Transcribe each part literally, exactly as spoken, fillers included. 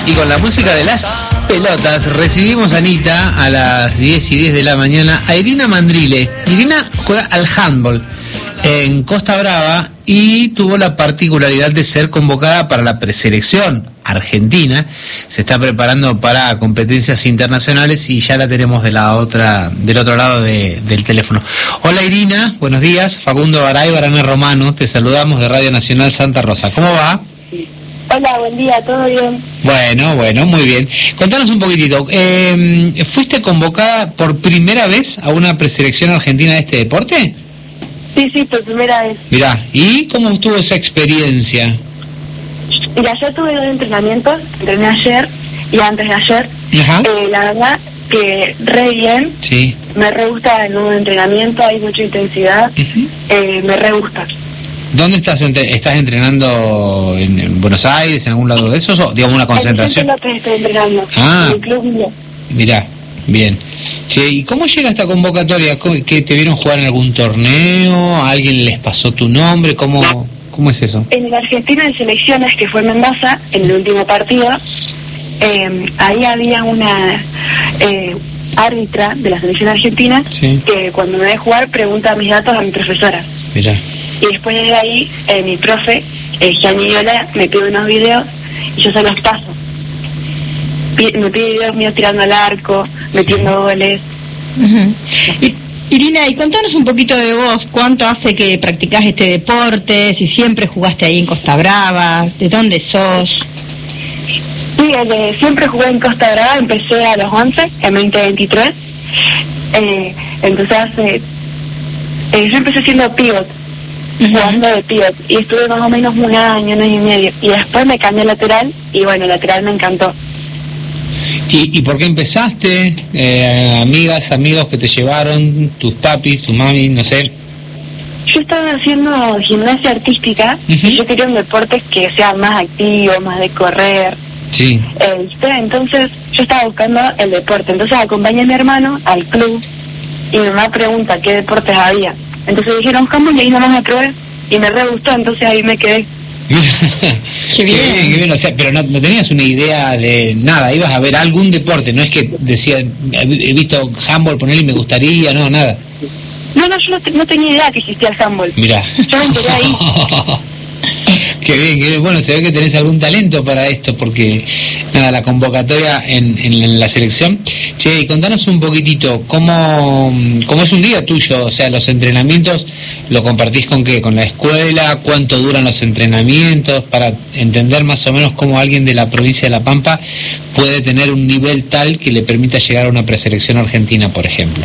Y con la música de las pelotas recibimos a Anita a las diez y diez de la mañana a Irina Mandrile. Irina juega al handball en Costa Brava y tuvo la particularidad de ser convocada para la preselección argentina. Se está preparando para competencias internacionales y ya la tenemos de la otra, del otro lado de, del teléfono. Hola Irina, buenos días. Facundo Garay, Baraná Romano, te saludamos de Radio Nacional Santa Rosa. ¿Cómo va? Hola, buen día, ¿todo bien? Bueno, bueno, muy bien. Contanos un poquitito, eh, ¿fuiste convocada por primera vez a una preselección argentina de este deporte? Sí, sí, por primera vez. Mirá, ¿y cómo estuvo esa experiencia? Mira, yo tuve dos entrenamientos, entrené ayer y antes de ayer. Ajá. Eh, la verdad que re bien. Sí. Me re gusta el nuevo entrenamiento, hay mucha intensidad. Uh-huh. eh, me re gusta. ¿Dónde estás entre, estás entrenando? ¿En, en Buenos Aires, en algún lado de esos? ¿O digamos una concentración? En el estoy entrenando. Ah. En el club mío. Mirá, bien. Che, ¿y cómo llega esta convocatoria? ¿Que te vieron jugar en algún torneo? ¿A alguien les pasó tu nombre? ¿Cómo, no. ¿Cómo es eso? En la Argentina de selecciones, que fue en Mendoza, en el último partido, eh, ahí había una eh, árbitra de la selección argentina, sí, que cuando me ve jugar pregunta mis datos a mi profesora. Mirá. Y después de ahí, eh, mi profe, eh, Gianni Viola, me pide unos videos y yo se los paso. P- me pide videos míos tirando al arco, sí, metiendo goles. Uh-huh. Y, Irina, y contanos un poquito de vos, ¿cuánto hace que practicás este deporte? Si siempre jugaste ahí en Costa Brava, ¿de dónde sos? Sí, eh, siempre jugué en Costa Brava, empecé a los once, en veinte veintitrés. Eh, entonces, eh, eh, yo empecé siendo pivot. Uh-huh. Jugando de pivot y estuve más o menos un año, un año y medio y después me cambié a lateral y bueno, lateral me encantó. ¿Y, y por qué empezaste? Eh, amigas, amigos que te llevaron, tus papis, tu mami, no sé. Yo estaba haciendo gimnasia artística. Uh-huh. Y yo quería un deporte que sea más activo, más de correr. Sí. Eh, entonces yo estaba buscando el deporte, entonces acompañé a mi hermano al club y mi mamá pregunta qué deportes había. Entonces dijeron handball y ahí nomás me probé y me re gustó, entonces ahí me quedé. Qué bien, qué bien, qué bien. O sea, pero no, no tenías una idea de nada, ibas a ver algún deporte, no es que decías, he visto handball, ponerle y me gustaría, no, nada. No, no, yo no, te, no tenía idea que existía el handball. Mirá. Yo me enteré ahí. Qué bien, qué bien. Bueno, se ve que tenés algún talento para esto, porque nada, la convocatoria en, en, en la selección. Che, y contanos un poquitito, ¿cómo, ¿cómo es un día tuyo? O sea, los entrenamientos, ¿lo compartís con qué? ¿Con la escuela? ¿Cuánto duran los entrenamientos? Para entender más o menos cómo alguien de la provincia de La Pampa puede tener un nivel tal que le permita llegar a una preselección argentina, por ejemplo.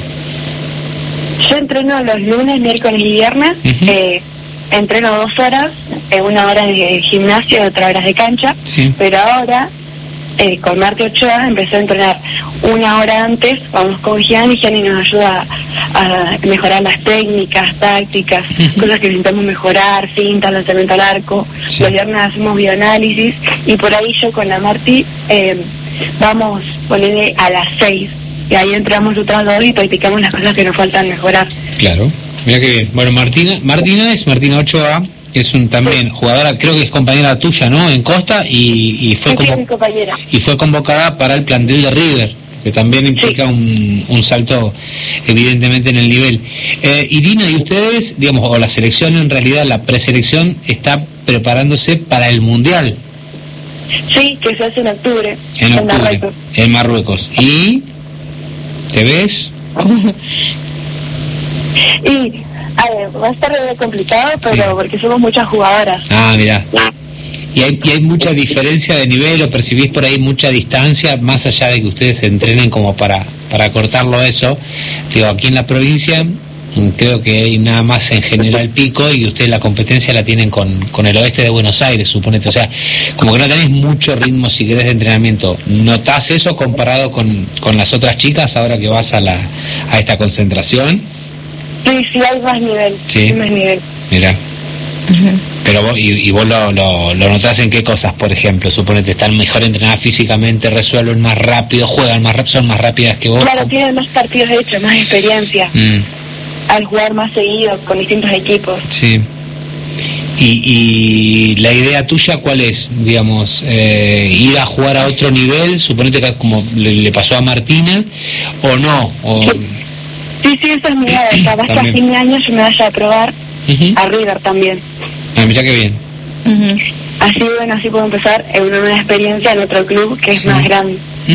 Yo entreno los lunes, miércoles y viernes. Uh-huh. eh, Entreno dos horas, eh, una hora de gimnasio y otra hora de cancha, sí. Pero ahora, eh, con Marte Ochoa, empecé a entrenar una hora antes, vamos con Gianni, y Gianni nos ayuda a, a mejorar las técnicas, tácticas, uh-huh, cosas que necesitamos mejorar, cintas, lanzamiento al arco, sí. Los viernes hacemos bioanálisis, y por ahí yo con la Marti eh, vamos a ponerle a las seis, y ahí entramos otras dos y practicamos las cosas que nos faltan mejorar. Claro. Mira qué bien. Bueno, Martina, Martina es Martina Ochoa, que es un también jugadora, creo que es compañera tuya, ¿no? En Costa y, y fue sí, convo- compañera. y fue convocada para el plantel de River, que también implica sí. un, un salto evidentemente en el nivel. Eh, Irina, y ustedes, digamos, o la selección en realidad, la preselección está preparándose para el Mundial. Sí, que se hace en octubre. En octubre. En Marruecos. En Marruecos. ¿Y te ves? Y a ver, va a estar complicado, pero sí. Porque somos muchas jugadoras. Ah, mirá. ¿Y hay, y hay mucha diferencia de nivel o percibís por ahí mucha distancia, más allá de que ustedes se entrenen como para, para cortarlo eso? Digo, aquí en la provincia creo que hay nada más en General Pico y ustedes la competencia la tienen con, con el oeste de Buenos Aires, suponete. O sea, como que no tenés mucho ritmo, si querés, de entrenamiento. ¿Notás eso comparado con, con las otras chicas ahora que vas a, la, a esta concentración? Sí, sí, hay más nivel. Sí, hay más nivel. Mira. Uh-huh. Pero vos, y, y vos lo, lo, lo notás en qué cosas, por ejemplo, suponete, están mejor entrenadas físicamente, resuelven más rápido, juegan más rápido, son más rápidas que vos. Claro, tienen más partidos hechos, más experiencia, mm. al jugar más seguido con distintos equipos. Sí. Y, y la idea tuya, ¿cuál es? Digamos, eh, ir a jugar a otro nivel, suponete que como le, le pasó a Martina, o no. O... Sí. sí, sí, esa es mi idea. Capaz que a fin de año yo me vaya a probar uh-huh. a River también. Ah, mirá qué bien. Uh-huh. Así, bueno, así puedo empezar en una nueva experiencia en otro club que es sí. más grande.